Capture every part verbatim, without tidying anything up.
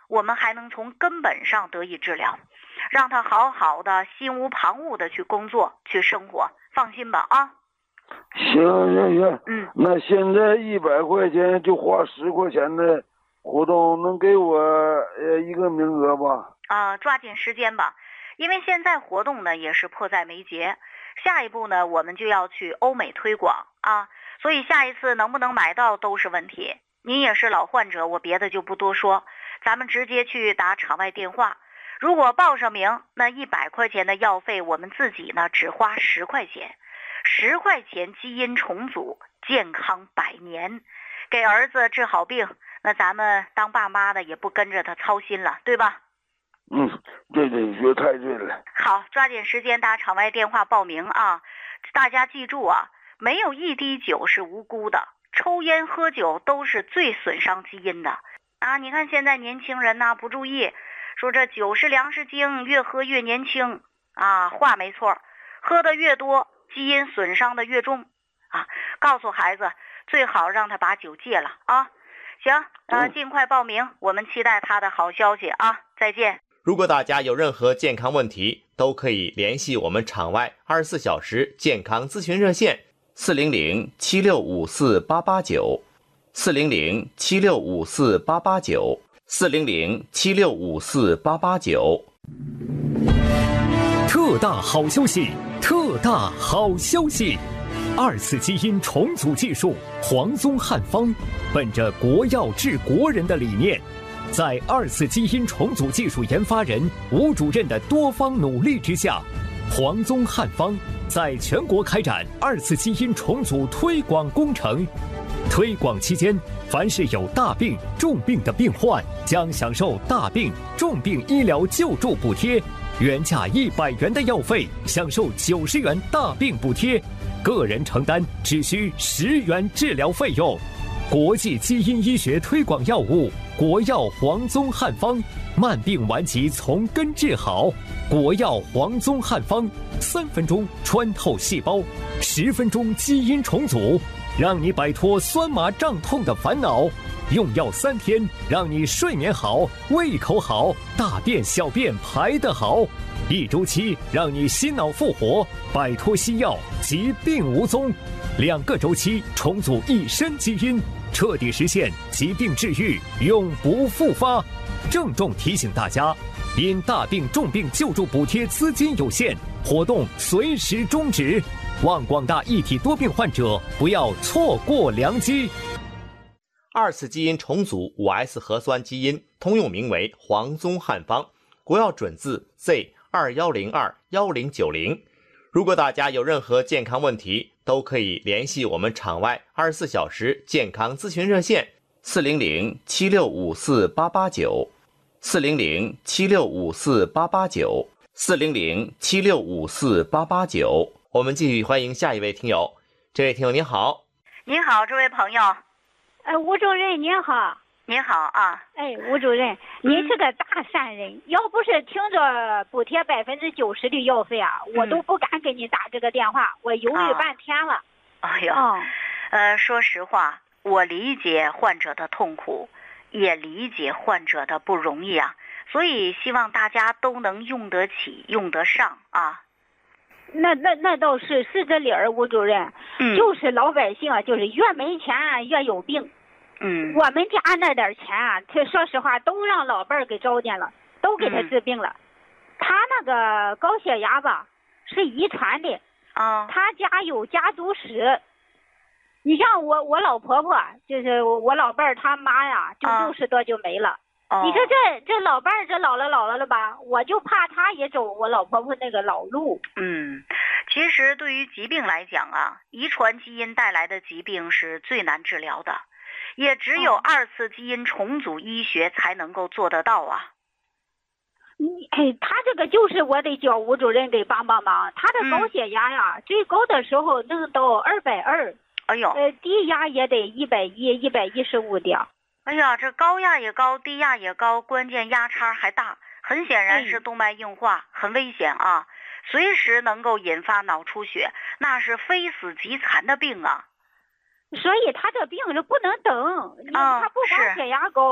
我们还能从根本上得以治疗，让他好好的心无旁骛的去工作去生活，放心吧啊。 行行行， 嗯， 那现在一百块钱就花十块钱的活动，能给我呃一个名额吧？ 啊、呃，抓紧时间吧，因为现在活动呢也是迫在眉睫。下一步呢，我们就要去欧美推广啊，所以下一次能不能买到都是问题。您也是老患者，我别的就不多说，咱们直接去打场外电话。如果报上名，那一百块钱的药费，我们自己呢只花十块钱，十块钱基因重组，健康百年，给儿子治好病，那咱们当爸妈的也不跟着他操心了，对吧？ 嗯，对对，你说太对了。 好，抓紧时间打场外电话报名啊！大家记住啊，没有一滴酒是无辜的，抽烟喝酒都是最损伤基因的啊！你看现在年轻人呐、啊、不注意，说这酒是粮食精，越喝越年轻啊，话没错，喝的越多，基因损伤的越重啊！告诉孩子，最好让他把酒戒了啊！行，呃，尽快报名，我们期待他的好消息啊！再见。 如果大家有任何健康问题，都可以联系我们场外二十四小时健康咨询热线四零零七六五四八八九，四零零七六五四八八九，四零零七六五四八八九。 特大好消息！特大好消息！二次基因重组技术黄宗汉方，本着国药治国人的理念，在二次基因重组技术研发人吴主任的多方努力之下，黄宗汉方在全国开展二次基因重组推广工程。推广期间，凡是有大病、重病的病患，将享受大病、重病医疗救助补贴，原价一百元的药费享受九十元大病补贴，个人承担只需十元治疗费用。国际基因医学推广药物国药黄宗汉方，慢病顽疾从根治好。国药黄宗汉方，三分钟穿透细胞，十分钟基因重组，让你摆脱酸麻胀痛的烦恼。用药三天，让你睡眠好，胃口好，大便小便排得好。一周期，让你心脑复活，摆脱西药，疾病无踪。两个周期，重组一身基因，彻底实现疾病治愈，永不复发。郑重提醒大家，因大病重病救助补贴资金有限，活动随时终止。望广大一体多病患者不要错过良机。 二次基因重组 五 S 核酸基因通用名为黄宗汉方，国药准字 Z 二一零二一零九零。如果大家有任何健康问题，都可以联系我们场外二十四小时健康咨询热线四零零七六五四八八九，四零零七六五四八八九，四零零七六五四八八九。我们继续欢迎下一位听友。这位听友您好。 您好，这位朋友。 哎，吴主任您好。 您好啊。 哎，吴主任，您是个大善人，嗯、要不是听着补贴百分之九十的药费啊，嗯、我都不敢给你打这个电话，我犹豫半天了。 啊、哎呦，哦、呃，说实话，我理解患者的痛苦，也理解患者的不容易啊，所以希望大家都能用得起，用得上啊。 那那那倒是是这理儿，吴主任，嗯，就是老百姓啊，就是越没钱越有病。 嗯， 我们家那点钱啊，这说实话都让老伴儿给糟践了，都给他治病了。嗯、他那个高血压吧，是遗传的啊， 他家有家族史。你像我我老婆婆，就是我老伴儿他妈呀，就六十多就没了。 啊、 你说这这老伴儿这老了老了了吧，我就怕他也走我老婆婆那个老路。 嗯，其实对于疾病来讲啊，遗传基因带来的疾病是最难治疗的。也只有二次基因重组医学才能够做得到啊！ 你哎，他这个就是我得叫吴主任给帮帮忙。他的高血压呀，嗯、最高的时候能到二百二， 哎呦， 呃，低压也得一百一、一百一十五的。 哎呀，这高压也高，低压也高，关键压差还大，很显然是动脉硬化，嗯、很危险啊！随时能够引发脑出血，那是非死即残的病啊！ 所以他这病是不能等， 哦、 他不光血压高，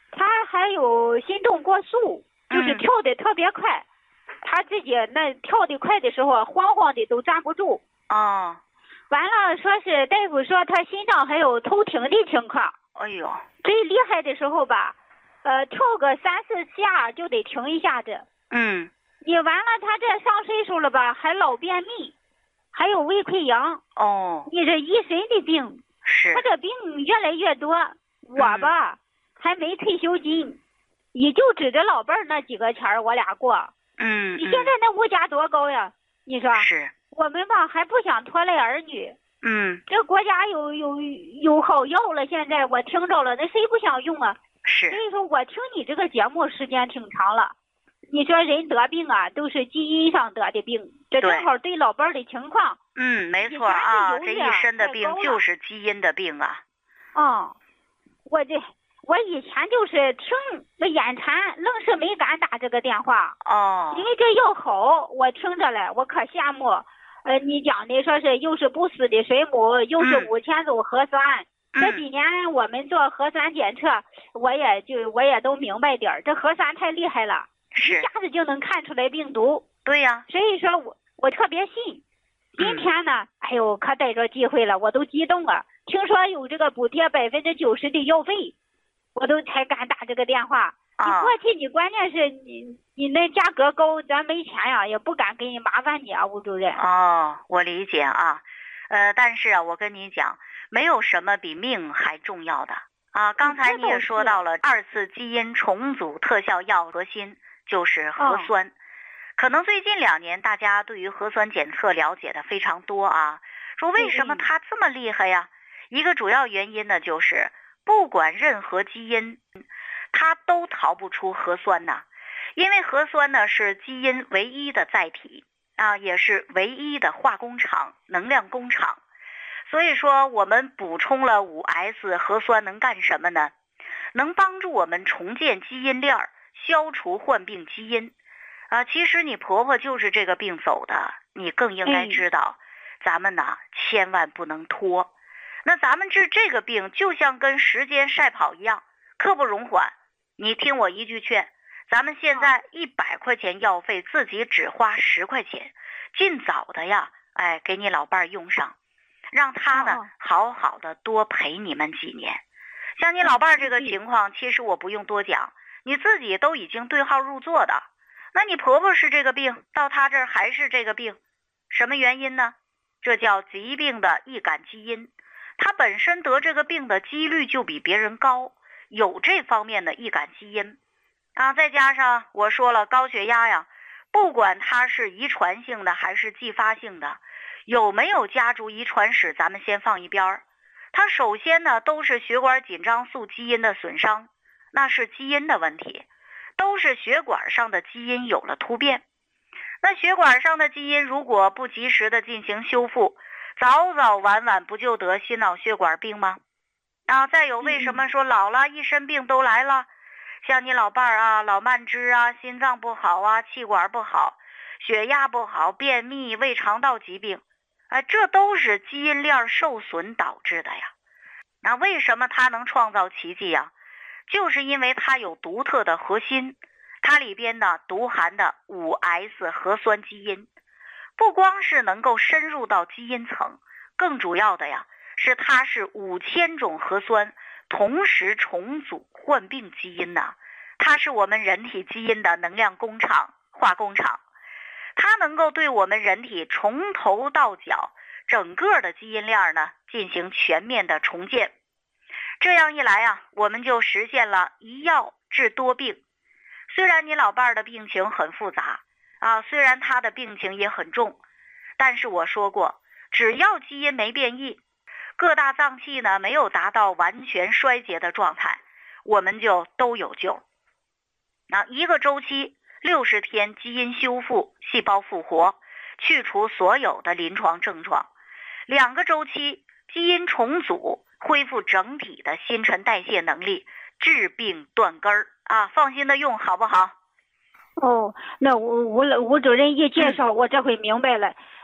他还有心动过速，就是跳的特别快，嗯、他自己那跳的快的时候，慌慌的都站不住。 哦。 完了，说是大夫说他心脏还有偷停的情况。 哎呦。 最厉害的时候吧，呃，跳个三四下就得停一下子。 嗯。 你完了，他这上岁数了吧，还老便秘，还有胃溃疡。 哦。 你这一身的病。 是。 他这病越来越多，我吧、嗯、还没退休金，也就指着老伴儿那几个钱儿我俩过。 嗯。 你现在那物价多高呀？你说。 是。 我们吧还不想拖累儿女。 嗯。 这国家有有有好药了，现在我听着了，那谁不想用啊？ 是。 所以说我听你这个节目时间挺长了。你说人得病啊，都是基因上得的病，这正好对老伴儿的情况。 嗯，没错啊，这一身的病就是基因的病啊。 哦，我这我以前就是听那眼馋，愣是没敢打这个电话。 哦。 因为这药好，我听着了，我可羡慕。呃，你讲的说是又是不死的水母，又是五千种核酸。 嗯、 这几年我们做核酸检测，我也就我也都明白点儿，这核酸太厉害了。 是。 一下子就能看出来病毒。 对呀、啊。 所以说我我特别信。今天呢，嗯、哎呦，可逮着机会了，我都激动了。听说有这个补贴百分之九十的药费，我都才敢打这个电话。 啊、 你过去你关键是你你那价格高，咱没钱呀，也不敢给你麻烦你啊，吴主任。 哦，我理解啊，呃，但是啊，我跟你讲，没有什么比命还重要的啊。刚才你也说到了，二次基因重组特效药核心就是核酸。哦，可能最近两年大家对于核酸检测了解的非常多啊，说为什么它这么厉害呀？一个主要原因呢，就是不管任何基因，它都逃不出核酸呐。因为核酸呢是基因唯一的载体啊，也是唯一的化工厂、能量工厂。所以说我们补充了 五 S 核酸能干什么呢？能帮助我们重建基因链，消除患病基因。啊，其实你婆婆就是这个病走的，你更应该知道，嗯、咱们呐千万不能拖。那咱们治这个病就像跟时间赛跑一样，刻不容缓。你听我一句劝，咱们现在一百块钱药费，自己只花十块钱，尽早的呀，哎，给你老伴儿用上，让他呢好好的多陪你们几年。像你老伴儿这个情况，其实我不用多讲，你自己都已经对号入座的。那你婆婆是这个病，到她这儿还是这个病，什么原因呢？这叫疾病的易感基因，她本身得这个病的几率就比别人高，有这方面的易感基因啊。再加上我说了，高血压呀，不管它是遗传性的还是继发性的，有没有家族遗传史咱们先放一边儿。它首先呢都是血管紧张素基因的损伤，那是基因的问题，都是血管上的基因有了突变。那血管上的基因如果不及时的进行修复，早早晚晚不就得心脑血管病吗？啊，再有为什么说老了一身病都来了？像你老伴儿啊，老慢支啊，心脏不好啊，气管不好，血压不好，便秘，胃肠道疾病，哎，这都是基因链受损导致的呀。那为什么它能创造奇迹呀？就是因为它有独特的核心，它里边呢独含的 五 S 核酸基因，不光是能够深入到基因层，更主要的呀是它是五千种核酸同时重组患病基因呢，它是我们人体基因的能量工厂、化工厂，它能够对我们人体从头到脚整个的基因链呢进行全面的重建。这样一来啊，我们就实现了一药治多病。虽然你老伴儿的病情很复杂啊，虽然他的病情也很重，但是我说过，只要基因没变异，各大脏器呢没有达到完全衰竭的状态，我们就都有救。那一个周期六十天，基因修复，细胞复活，去除所有的临床症状；两个周期，基因重组，恢复整体的新陈代谢能力，治病断根儿啊！放心的用，好不好？ 哦，那吴吴吴主任一介绍，嗯、我这回明白了。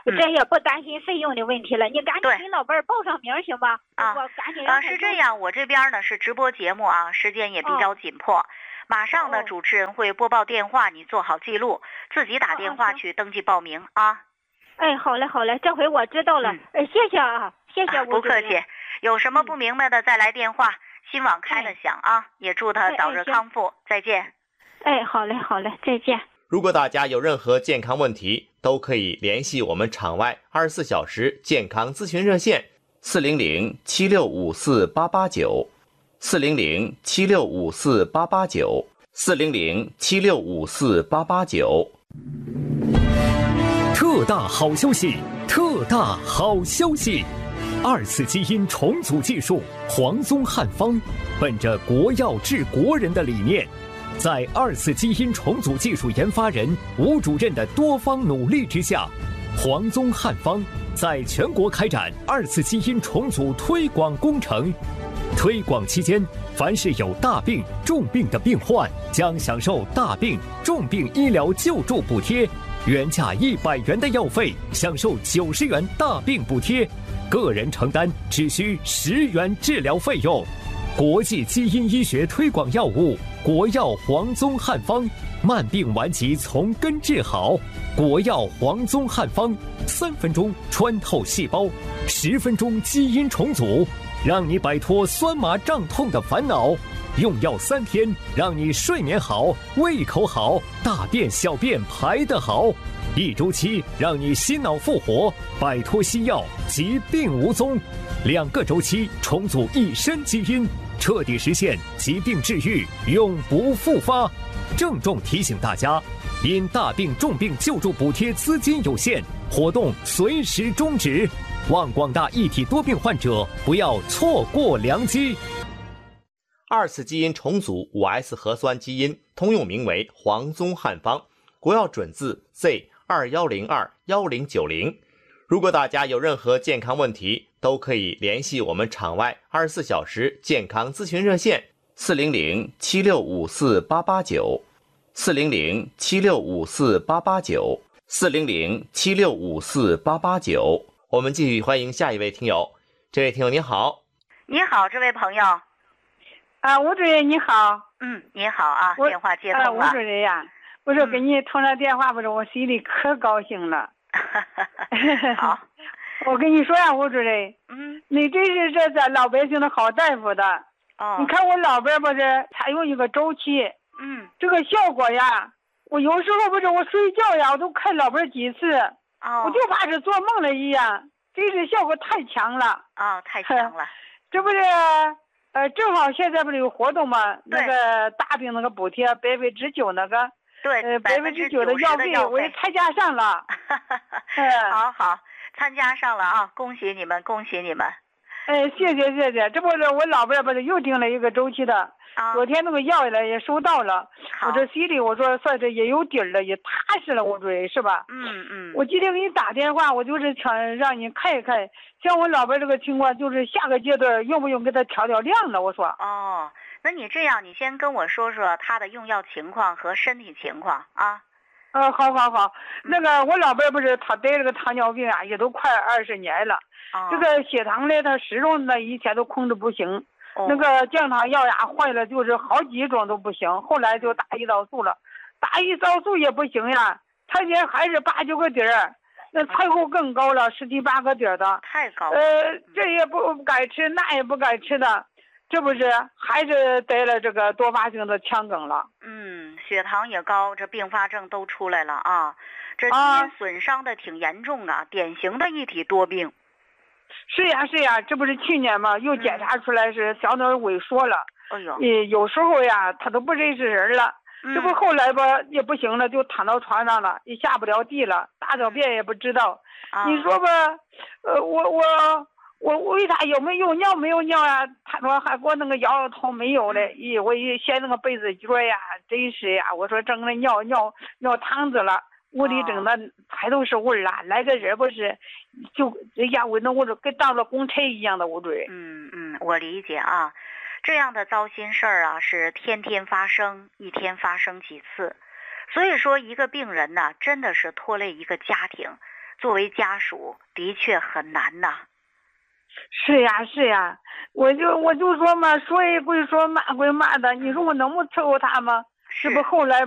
我这也不担心费用的问题了。你赶紧给老伴儿报上名行吧？ 啊， 我赶紧啊，是这样，我这边呢是直播节目啊，时间也比较紧迫。哦、马上呢，哦、主持人会播报电话，你做好记录，自己打电话去登记报名啊。 哎，好嘞，好嘞，这回我知道了。嗯、哎，谢谢啊，谢谢、啊。 不客气，有什么不明白的再来电话。新网开了响啊，哎、也祝他早日康复。哎哎、再见。 哎，好嘞，好嘞，再见。 如果大家有任何健康问题，都可以联系我们场外二十四小时健康咨询热线四零零七六五四八八九四零零七六五四八八九四零零七六五四八八九。 特大好消息！特大好消息！二次基因重组技术黄宗汉方，本着国药治国人的理念，在二次基因重组技术研发人吴主任的多方努力之下，黄宗汉方在全国开展二次基因重组推广工程。推广期间，凡是有大病、重病的病患，将享受大病、重病医疗救助补贴，原价一百元的药费享受九十元大病补贴，个人承担只需十元治疗费用。国际基因医学推广药物国药黄宗汉方，慢病顽疾从根治好。国药黄宗汉方，三分钟穿透细胞，十分钟基因重组，让你摆脱酸麻胀痛的烦恼。用药三天，让你睡眠好，胃口好，大便小便排得好。一周期，让你心脑复活，摆脱西药，疾病无踪。两个周期，重组一身基因，彻底实现疾病治愈，永不复发。郑重提醒大家，因大病重病救助补贴资金有限，活动随时终止，望广大一体多病患者不要错过良机。 二次基因重组 五 S 核酸基因通用名为黄宗汉方，国药准字 Z 二一零二一零九零。如果大家有任何健康问题，都可以联系我们场外二十四小时健康咨询热线四零零七六五四八八九四零零七六五四八八九四零零七六五四八八九。我们继续欢迎下一位听友。这位听友你好。 你好，这位朋友。 啊，吴主任你好。 嗯，你好啊，电话接通了。 啊，吴主任呀，我说给你通了电话，不是我心里可高兴了。 好， 我跟你说呀，吴主任， 嗯， 你这是这咱老百姓的好大夫的。 哦， 你看我老伴不是采用一个周期， 嗯， 这个效果呀，我有时候不是我睡觉呀，我都看老伴几次， 哦， 我就怕是做梦了一样，这是效果太强了。 哦，太强了。 这不是呃，正好现在不是有活动吗？那个大病那个补贴百分之九那个。 对， 呃，百分之九的药费我也参加上了。 好好，参加上了啊！恭喜你们，恭喜你们。 哎，谢谢谢谢，这不是我老伴不是又订了一个周期的， 啊、 昨天那个药了也收到了，我这心里我说算是也有底儿了，也踏实了，我主任是吧？ 嗯嗯。 我今天给你打电话，我就是想让你看一看，像我老伴这个情况，就是下个阶段用不用给他调调量了？我说。 哦。那你这样，你先跟我说说他的用药情况和身体情况啊。 呃，好好好，那个我老伴不是他得了个糖尿病啊，也都快二十年了。 哦、 这个血糖呢，他始终呢以前都控制不行。 哦、 那个降糖药呀，坏了就是好几种都不行，后来就打胰岛素了，打胰岛素也不行呀，他现在还是八九个底儿，那最后更高了，十七八个底儿的。 太高了。 呃，这也不该吃，那也不该吃的。这不是还是得了这个多发性的腔梗了？ 嗯，血糖也高，这并发症都出来了啊！这基因损伤的挺严重啊，典型的一体多病。 是呀是呀，这不是去年嘛，又检查出来是小脑萎缩了。 哎呦， 有时候呀，他都不认识人了。 嗯、 这不后来吧也不行了，就躺到床上了，也下不了地了，大小便也不知道。 啊、 你说吧，呃，我我。我问他有没有尿没有尿呀、啊？他说还给我那个摇摇头没有嘞。咦，我一掀那个被子角呀，真是呀！我说整个尿尿尿汤子了，屋里整的还都是味儿啊！来个人不是，就哎呀，我那我说跟当了公差一样的我嘴。 嗯嗯，我理解啊，这样的糟心事儿啊是天天发生，一天发生几次，所以说一个病人呢真的是拖累一个家庭。 作为家属的确很难呐。 是呀是呀，我就我就说嘛，说一回说骂回骂的，你说我能不伺候他吗？是不是后来